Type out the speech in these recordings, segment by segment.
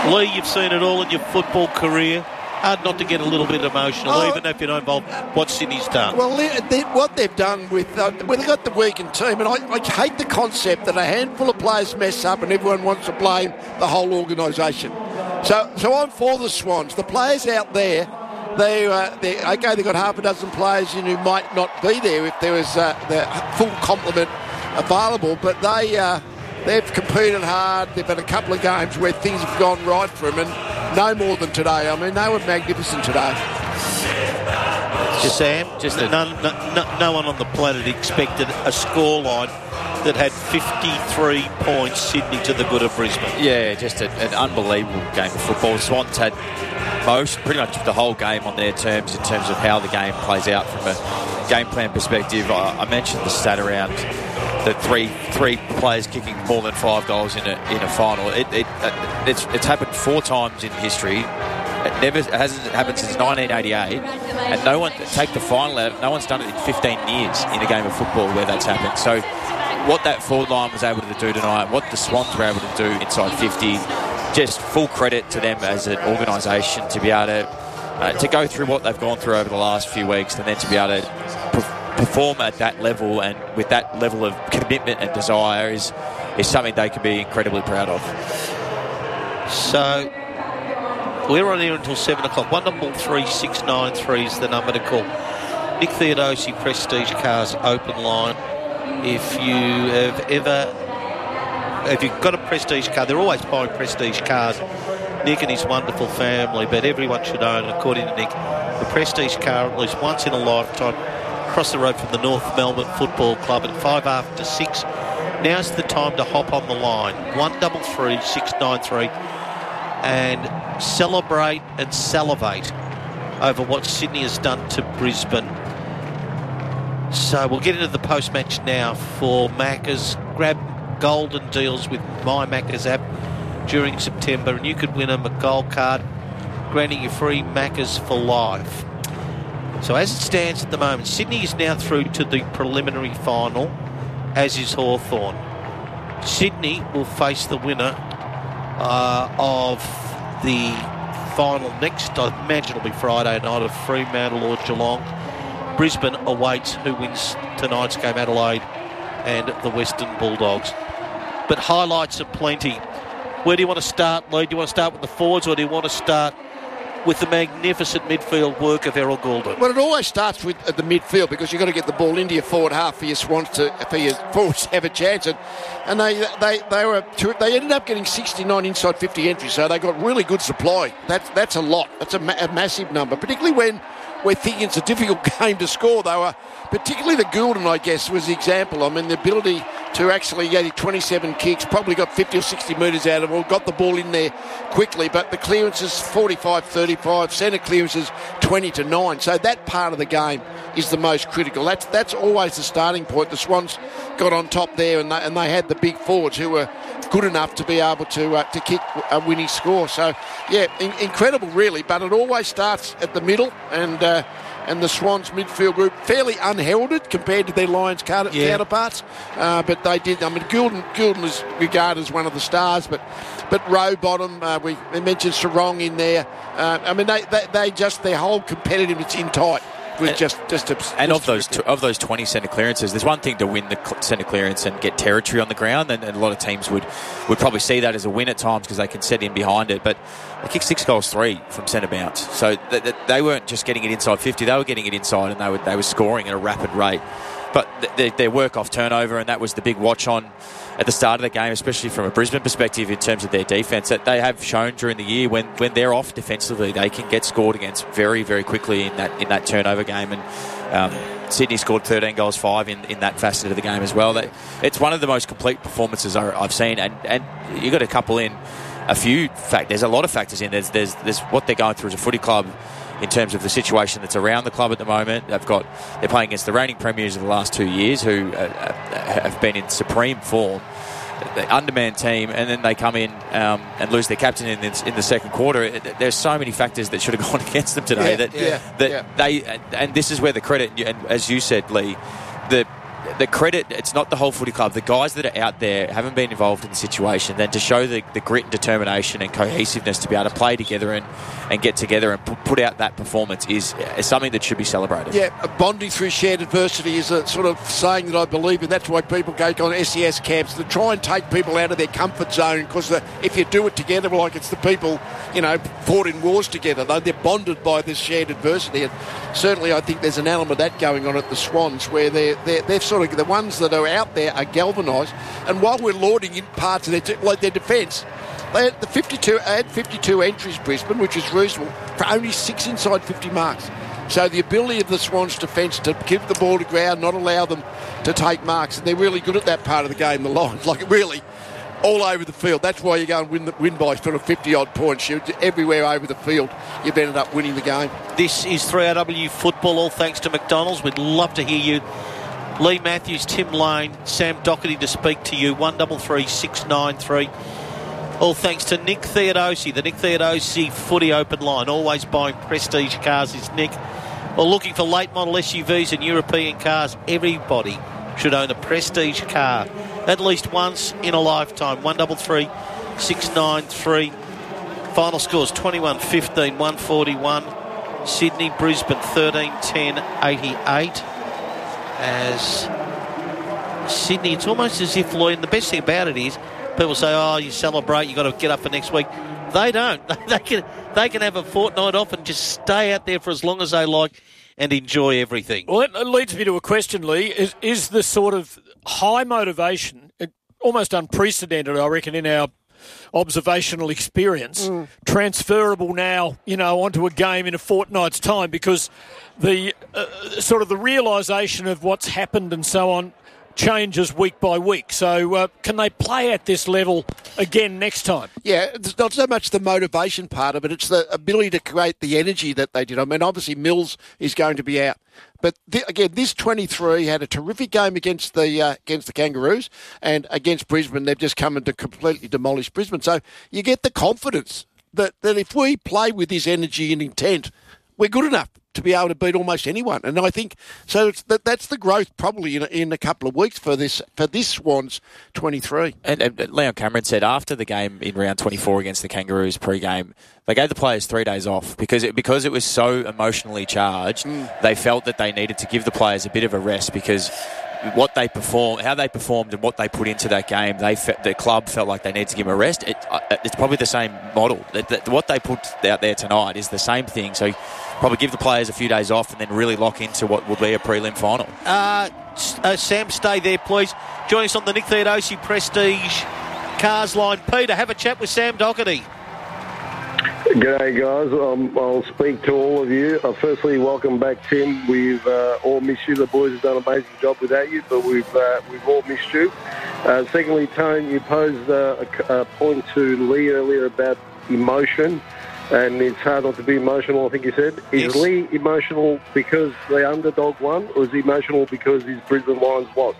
Lee, you've seen it all in your football career. Hard not to get a little bit emotional, even if you don't involve what Sydney's done. Well, what they've done with they've got the weakened team, and I hate the concept that a handful of players mess up and everyone wants to blame the whole organisation. So I'm for the Swans. The players out there, they've got half a dozen players in who might not be there if there was the full complement available, but they've competed hard. They've had a couple of games where things have gone right for them, and no more than today. I mean, they were magnificent today. Sam, no one on the planet expected a scoreline that had 53 points, Sydney to the good of Brisbane. Yeah, just an unbelievable game of football. Swans had pretty much the whole game on their terms in terms of how the game plays out from a game plan perspective. I mentioned the stat around the three players kicking more than 5 goals in a final. It's happened 4 times in history. It hasn't happened since 1988, and no one take the final out. No one's done it in 15 years in a game of football where that's happened. So, what that forward line was able to do tonight, what the Swans were able to do inside 50, just full credit to them as an organisation to be able to go through what they've gone through over the last few weeks, and then to be able to perform at that level and with that level of commitment and desire is something they can be incredibly proud of. So we're on here until 7 o'clock. 133 is the number to call. Nick Theodosi, Prestige Cars open line. If you've got a Prestige car, they're always buying Prestige cars. Nick and his wonderful family, but everyone should own, according to Nick, the Prestige car at least once in a lifetime. Across the road from the North Melbourne Football Club at 5 after 6. Now's the time to hop on the line. 133 693 and celebrate and salivate over what Sydney has done to Brisbane. So we'll get into the post-match now for Macca's. Grab golden deals with My Macca's app during September, and you could win a gold card, granting you free Macca's for life. So as it stands at the moment, Sydney is now through to the preliminary final, as is Hawthorn. Sydney will face the winner of the final next, I imagine it'll be Friday night, of Fremantle or Geelong. Brisbane awaits who wins tonight's game, Adelaide and the Western Bulldogs. But highlights are plenty. Where do you want to start, Lee? Do you want to start with the forwards, or do you want to start with the magnificent midfield work of Errol Goulden? Well, it always starts with the midfield, because you've got to get the ball into your forward half for your Swans for your forwards to have a chance. And they ended up getting 69 inside 50 entries, so they got really good supply. That's a lot. That's a massive number, particularly when we're thinking it's a difficult game to score. They were, particularly the Goulden, I guess, was the example. I mean, the ability to actually get 27 kicks, probably got 50 or 60 metres out of it, got the ball in there quickly, but the clearances 45-35, centre clearances 20-9. So that part of the game is the most critical. That's always the starting point. The Swans got on top there, and they had the big forwards who were good enough to be able to kick a winning score. So, yeah, incredible really, but it always starts at the middle, and the Swans midfield group fairly unheralded compared to their Lions counterparts, but they did. I mean, Goulden is regarded as one of the stars, but Rowbottom, we mentioned Sarong in there. I mean, they just, their whole competitiveness in tight was just and of those 20 centre clearances, there's one thing to win the centre clearance and get territory on the ground, and a lot of teams would probably see that as a win at times because they can set in behind it, but they kicked 6 goals 3 from centre bounce, so they weren't just getting it inside 50, they were getting it inside, and they were scoring at a rapid rate. But their work off turnover, and that was the big watch on at the start of the game, especially from a Brisbane perspective in terms of their defence, that they have shown during the year when they're off defensively, they can get scored against very, very quickly in that turnover game. And Sydney scored 13 goals 5 in that facet of the game as well. It's one of the most complete performances I've seen, and you got to couple in a few factors. There's a lot of factors in. There's what they're going through as a footy club in terms of the situation that's around the club at the moment. They're playing against the reigning premiers of the last 2 years, who have been in supreme form, the undermanned team, and then they come in and lose their captain in the second quarter. There's so many factors that should have gone against them today. They, and this is where the credit, and as you said, Lee, the credit, it's not the whole footy club. The guys that are out there haven't been involved in the situation. Then to show the grit and determination and cohesiveness to be able to play together and get together and put out that performance is something that should be celebrated. Yeah, bonding through shared adversity is a sort of saying that I believe in. That's why people go on SES camps to try and take people out of their comfort zone, because if you do it together, like it's the people, fought in wars together, they're bonded by this shared adversity. And certainly I think there's an element of that going on at the Swans, where they're sort of the ones that are out there are galvanised. And while we're lauding in parts of their defence, they had 52 entries, Brisbane, which is reasonable, for only 6 inside 50 marks. So the ability of the Swans' defence to give the ball to ground, not allow them to take marks, and they're really good at that part of the game, the Lions, like really all over the field. That's why you go and win by sort of 50-odd points. You're everywhere over the field, you've ended up winning the game. This is 3RW Football, all thanks to McDonald's. We'd love to hear you. Lee Matthews, Tim Lane, Sam Doherty to speak to you. 133 693. All thanks to Nick Theodosi, the Nick Theodosi Footy Open Line. Always buying prestige cars is Nick. Or looking for late model SUVs and European cars. Everybody should own a prestige car at least once in a lifetime. 133 693. Final scores 21-15, 141. Sydney, Brisbane 13-10, 88. As Sydney, it's almost as if, Lloyd, and the best thing about it is, people say, oh, you celebrate, you've got to get up for next week. They don't. They can have a fortnight off and just stay out there for as long as they like and enjoy everything. Well, that leads me to a question, Lee. Is the sort of high motivation, almost unprecedented, I reckon, in our observational experience, transferable now, onto a game in a fortnight's time, because the sort of the realisation of what's happened and so on changes week by week. So can they play at this level again next time? Yeah, it's not so much the motivation part of it, it's the ability to create the energy that they did. I mean, obviously Mills is going to be out. But again, this 23 had a terrific game against the Kangaroos, and against Brisbane, they've just come in to completely demolish Brisbane. So you get the confidence that if we play with this energy and intent, we're good enough to be able to beat almost anyone. And I think so. That's the growth probably in a couple of weeks for this Swans 23. And Leon Cameron said after the game in round 24 against the Kangaroos pre-game, they gave the players 3 days off because it was so emotionally charged. They felt that they needed to give the players a bit of a rest, because how they performed and what they put into that game, the club felt like they needed to give them a rest. It's probably the same model. What they put out there tonight is the same thing. So probably give the players a few days off and then really lock into what will be a prelim final. Sam, stay there, please. Join us on the Nick Theodosi Prestige Cars line. Peter, have a chat with Sam Doherty. G'day, guys. I'll speak to all of you. Firstly, welcome back, Tim. We've all missed you. The boys have done an amazing job without you, but we've all missed you. Secondly, Tone, you posed a point to Lee earlier about emotion, and it's hard not to be emotional, I think you said. Is Lee emotional because the underdog won, or is he emotional because his Brisbane Lions lost?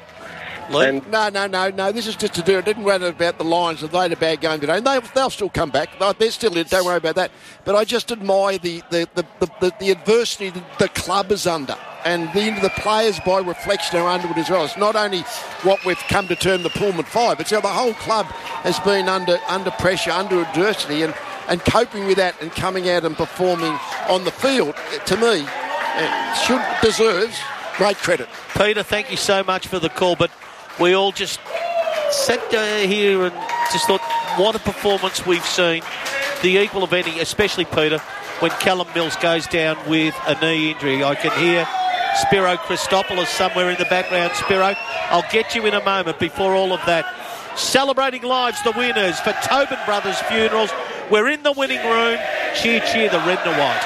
No. This is just to do. It didn't matter about the Lions. They had a bad game today, and they'll still come back. They're still in. Don't worry about that. But I just admire the adversity that the club is under, and the players by reflection are under it as well. It's not only what we've come to term the Pullman Five. It's how the whole club has been under pressure, under adversity, and coping with that and coming out and performing on the field. To me, deserves great credit. Peter, thank you so much for the call, but we all just sat here and just thought, what a performance we've seen. The equal of any, especially Peter, when Callum Mills goes down with a knee injury. I can hear Spiro Christopoulos somewhere in the background. Spiro, I'll get you in a moment. Before all of that, celebrating lives, the winners for Tobin Brothers Funerals. We're in the winning room. Cheer, cheer, the red and the white.